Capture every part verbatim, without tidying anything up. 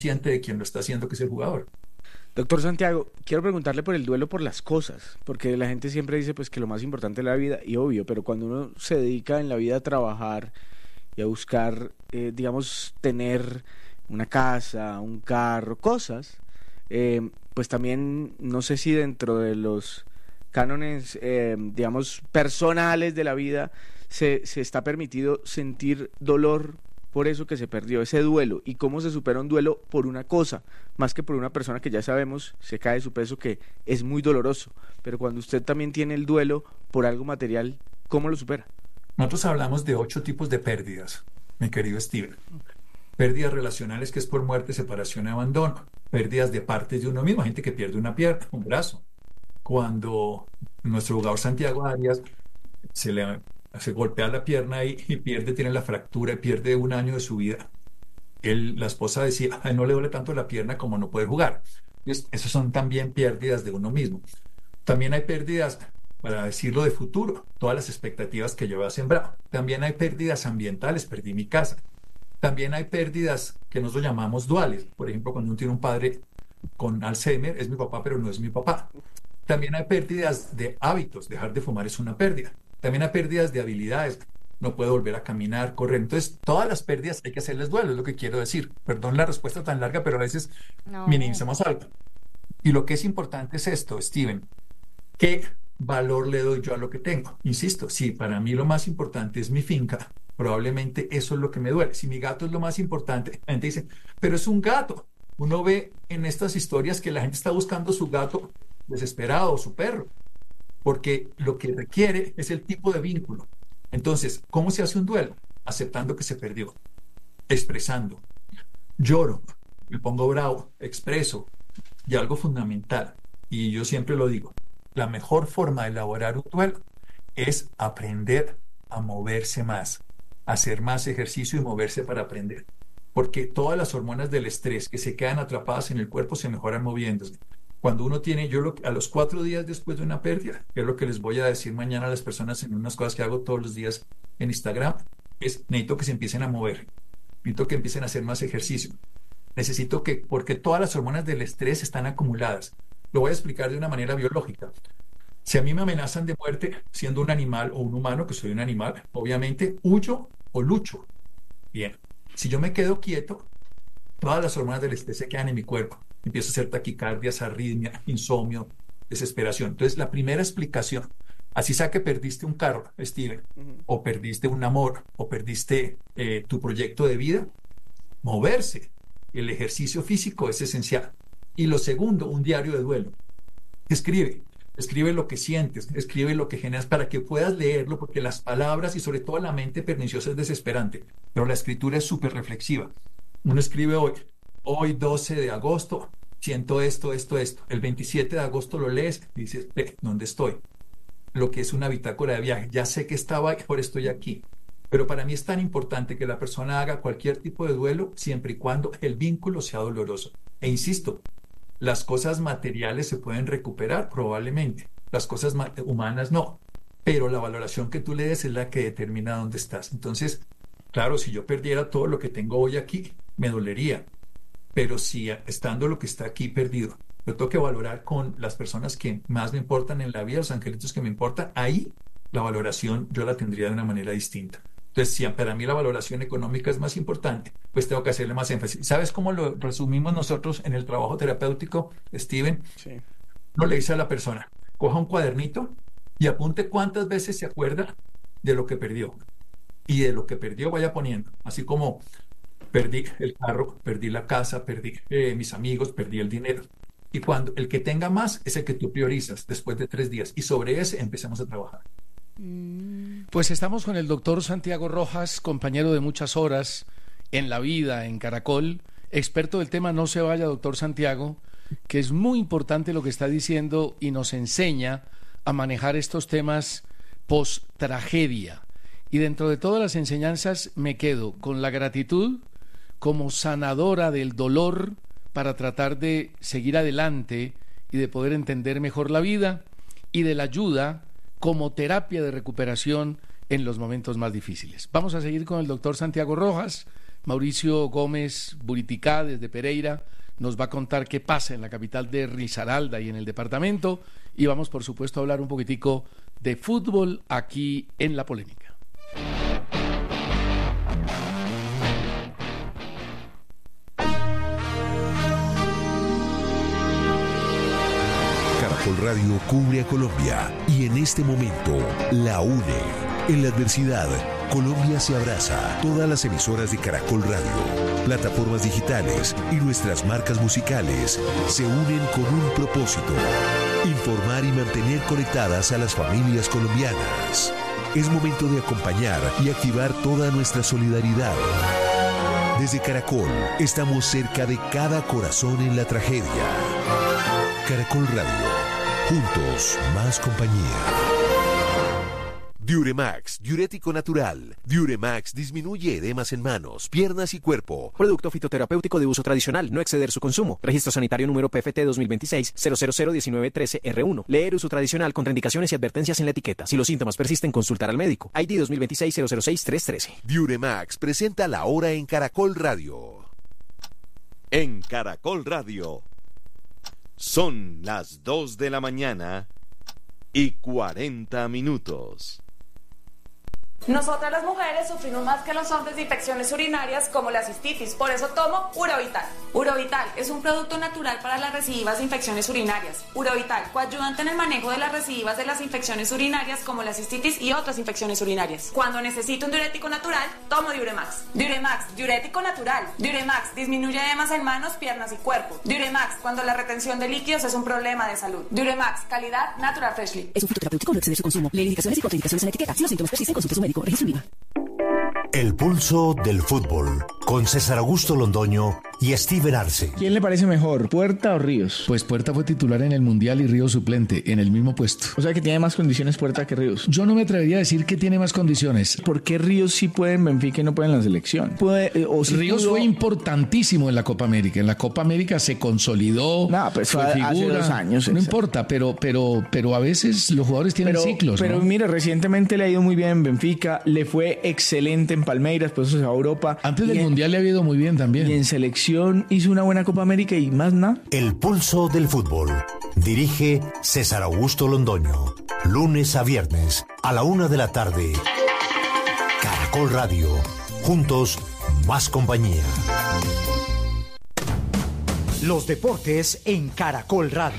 consciente de quién lo está haciendo, que es el jugador. Doctor Santiago, quiero preguntarle por el duelo por las cosas, porque la gente siempre dice pues que lo más importante es la vida, y obvio, pero cuando uno se dedica en la vida a trabajar y a buscar, eh, digamos, tener una casa, un carro, cosas, eh, pues también no sé si dentro de los cánones, eh, digamos, personales de la vida se, se está permitido sentir dolor por eso que se perdió, ese duelo, y cómo se supera un duelo por una cosa, más que por una persona que ya sabemos se cae de su peso, que es muy doloroso, pero cuando usted también tiene el duelo por algo material, ¿cómo lo supera? Nosotros hablamos de ocho tipos de pérdidas, mi querido Steven. Pérdidas relacionales, que es por muerte, separación y abandono. Pérdidas de partes de uno mismo, gente que pierde una pierna, un brazo. Cuando nuestro jugador Santiago Arias se le se golpea la pierna y, y pierde, tiene la fractura y pierde un año de su vida. Él, la esposa decía, "Ay, no le duele tanto la pierna como no poder jugar". Entonces, esas son también pérdidas de uno mismo. También hay pérdidas, para decirlo, de futuro, todas las expectativas que yo había sembrado. También hay pérdidas ambientales, perdí mi casa. También hay pérdidas que nosotros llamamos duales. Por ejemplo, cuando uno tiene un padre con Alzheimer, es mi papá, pero no es mi papá. También hay pérdidas de hábitos, dejar de fumar es una pérdida. También hay pérdidas de habilidades, no puedo volver a caminar, correr. Entonces, todas las pérdidas hay que hacerles duelo, es lo que quiero decir. Perdón la respuesta tan larga, pero a veces No. minimizamos algo. Y lo que es importante es esto, Steven, ¿qué valor le doy yo a lo que tengo? Insisto, si para mí lo más importante es mi finca, probablemente eso es lo que me duele. Si mi gato es lo más importante, la gente dice, pero es un gato. Uno ve en estas historias que la gente está buscando su gato desesperado, su perro, porque lo que requiere es el tipo de vínculo. Entonces, ¿cómo se hace un duelo? Aceptando que se perdió, expresando. Lloro, me pongo bravo, expreso. Y algo fundamental, y yo siempre lo digo, la mejor forma de elaborar un duelo es aprender a moverse más, hacer más ejercicio y moverse para aprender. Porque todas las hormonas del estrés que se quedan atrapadas en el cuerpo se mejoran moviéndose. Cuando uno tiene, yo lo, a los cuatro días después de una pérdida, que es lo que les voy a decir mañana a las personas en unas cosas que hago todos los días en Instagram, es necesito que se empiecen a mover, necesito que empiecen a hacer más ejercicio, necesito que, porque todas las hormonas del estrés están acumuladas. Lo voy a explicar de una manera biológica. Si a mí me amenazan de muerte siendo un animal o un humano, que soy un animal, obviamente huyo o lucho. Bien, si yo me quedo quieto, todas las hormonas del estrés se quedan en mi cuerpo. Empiezo a hacer taquicardias, arritmia, insomnio, desesperación. Entonces, la primera explicación, así sea que perdiste un carro, Steven, Uh-huh. o perdiste un amor, o perdiste eh, tu proyecto de vida, moverse. El ejercicio físico es esencial. Y lo segundo, un diario de duelo. Escribe, escribe lo que sientes, escribe lo que generas para que puedas leerlo, porque las palabras y sobre todo la mente perniciosa es desesperante, pero la escritura es súper reflexiva. Uno escribe hoy, hoy doce de agosto, siento esto, esto, esto. El veintisiete de agosto lo lees y dices, ve, ¿dónde estoy? Lo que es una bitácora de viaje. Ya sé que estaba, ahora estoy aquí. Pero para mí es tan importante que la persona haga cualquier tipo de duelo siempre y cuando el vínculo sea doloroso. E insisto, las cosas materiales se pueden recuperar probablemente, las cosas humanas no, pero la valoración que tú le des es la que determina dónde estás. Entonces, claro, si yo perdiera todo lo que tengo hoy aquí, me dolería, pero si estando lo que está aquí perdido, yo tengo que valorar con las personas que más me importan en la vida, los angelitos que me importan, ahí la valoración yo la tendría de una manera distinta. Entonces, si para mí la valoración económica es más importante, pues tengo que hacerle más énfasis. ¿Sabes cómo lo resumimos nosotros en el trabajo terapéutico, Steven? Sí. No le dice a la persona, coja un cuadernito y apunte cuántas veces se acuerda de lo que perdió. Y de lo que perdió vaya poniendo, así como perdí el carro, perdí la casa, perdí eh, mis amigos, perdí el dinero. Y cuando el que tenga más es el que tú priorizas después de tres días. Y sobre ese empecemos a trabajar. Pues estamos con el doctor Santiago Rojas, compañero de muchas horas en la vida, en Caracol, experto del tema. No se vaya, doctor Santiago, que es muy importante lo que está diciendo y nos enseña a manejar estos temas post-tragedia. Y dentro de todas las enseñanzas me quedo con la gratitud como sanadora del dolor para tratar de seguir adelante y de poder entender mejor la vida, y de la ayuda como terapia de recuperación en los momentos más difíciles. Vamos a seguir con el doctor Santiago Rojas, Mauricio Gómez Buriticá, desde Pereira, nos va a contar qué pasa en la capital de Risaralda y en el departamento, y vamos por supuesto a hablar un poquitico de fútbol aquí en La Polémica. Caracol Radio cubre a Colombia y en este momento la une. En la adversidad, Colombia se abraza. Todas las emisoras de Caracol Radio, plataformas digitales y nuestras marcas musicales se unen con un propósito: informar y mantener conectadas a las familias colombianas. Es momento de acompañar y activar toda nuestra solidaridad. Desde Caracol, estamos cerca de cada corazón en la tragedia. Caracol Radio, juntos, más compañía. Diuremax, diurético natural. Diuremax disminuye edemas en manos, piernas y cuerpo. Producto fitoterapéutico de uso tradicional, no exceder su consumo. Registro sanitario número P F T dos mil veintiséis cero cero cero diecinueve trece R uno. Leer uso tradicional, contraindicaciones y advertencias en la etiqueta. Si los síntomas persisten, consultar al médico. I D dos mil veintiséis cero cero seis tres trece. Diuremax presenta la hora en Caracol Radio. En Caracol Radio son las dos de la mañana y cuarenta minutos. Nosotras las mujeres sufrimos más que los hombres de infecciones urinarias como la cistitis, por eso tomo Urovital. Urovital es un producto natural para las recidivas de infecciones urinarias. Urovital, coayudante en el manejo de las recidivas de las infecciones urinarias como la cistitis y otras infecciones urinarias. Cuando necesito un diurético natural, tomo Diuremax. Diuremax, diurético natural. Diuremax disminuye edemas en manos, piernas y cuerpo. Diuremax, cuando la retención de líquidos es un problema de salud. Diuremax, calidad Natural Freshly. Es un fitoterapéutico, no exceder su consumo. Lee indicaciones y contraindicaciones en la etiqueta. Si los síntomas persisten, consulte a su médico. Registro IVA. El pulso del fútbol, con César Augusto Londoño y Steven Arce. ¿Quién le parece mejor, Puerta o Ríos? Pues Puerta fue titular en el Mundial y Ríos suplente, en el mismo puesto. O sea que tiene más condiciones Puerta que Ríos. Yo no me atrevería a decir que tiene más condiciones. ¿Por qué Ríos sí puede en Benfica y no puede en la selección? Puede, eh, o si Ríos pudo... fue importantísimo en la Copa América. En la Copa América se consolidó. No, pues fue fue figura. hace dos años. No importa, pero, pero, pero a veces los jugadores tienen pero, ciclos. Pero ¿no? mire, recientemente le ha ido muy bien en Benfica, le fue excelente en Palmeiras, pues eso se va a Europa. Antes del en, Mundial le ha ido muy bien también. Y en selección hizo una buena Copa América y más nada. El pulso del fútbol. Dirige César Augusto Londoño. Lunes a viernes a la una de la tarde. Caracol Radio. Juntos, más compañía. Los deportes en Caracol Radio.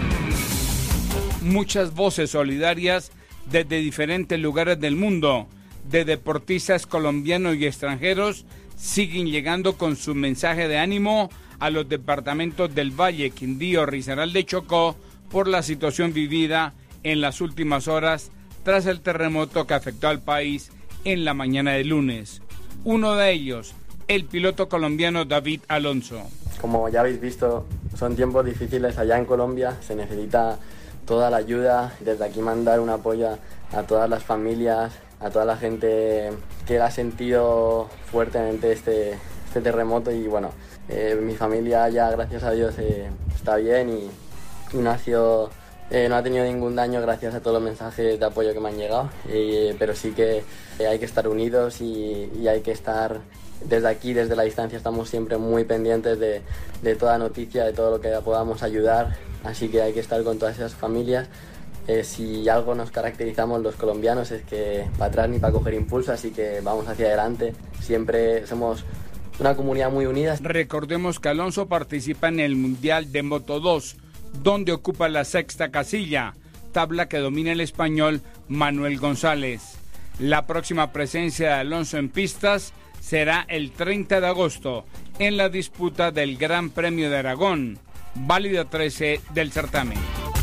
Muchas voces solidarias desde diferentes lugares del mundo, de deportistas colombianos y extranjeros, siguen llegando con su mensaje de ánimo a los departamentos del Valle, Quindío, Risaralda y Chocó por la situación vivida en las últimas horas tras el terremoto que afectó al país en la mañana de lunes. Uno de ellos, el piloto colombiano David Alonso. Como ya habéis visto, son tiempos difíciles allá en Colombia, se necesita toda la ayuda. Desde aquí mandar un apoyo a todas las familias, a toda la gente que ha sentido fuertemente este, este terremoto y bueno, eh, mi familia ya gracias a Dios eh, está bien y Ignacio eh, no ha tenido ningún daño gracias a todos los mensajes de apoyo que me han llegado, eh, pero sí que eh, hay que estar unidos y, y hay que estar desde aquí, desde la distancia, estamos siempre muy pendientes de, de toda noticia, de todo lo que podamos ayudar, así que hay que estar con todas esas familias. Eh, si algo nos caracterizamos los colombianos es que para atrás ni para coger impulso, así que vamos hacia adelante. Siempre somos una comunidad muy unida. Recordemos que Alonso participa en el Mundial de Moto dos, donde ocupa la sexta casilla, tabla que domina el español Manuel González. La próxima presencia de Alonso en pistas será el treinta de agosto en la disputa del Gran Premio de Aragón, válida trece del certamen.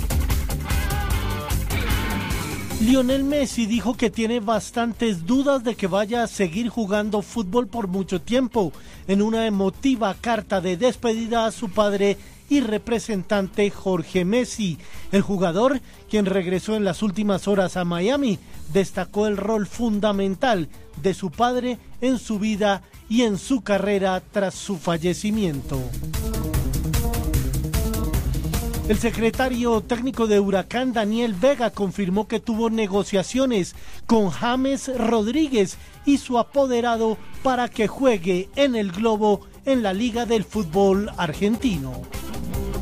Lionel Messi dijo que tiene bastantes dudas de que vaya a seguir jugando fútbol por mucho tiempo, en una emotiva carta de despedida a su padre y representante Jorge Messi. El jugador, quien regresó en las últimas horas a Miami, destacó el rol fundamental de su padre en su vida y en su carrera tras su fallecimiento. El secretario técnico de Huracán, Daniel Vega, confirmó que tuvo negociaciones con James Rodríguez y su apoderado para que juegue en el globo en la Liga del Fútbol Argentino.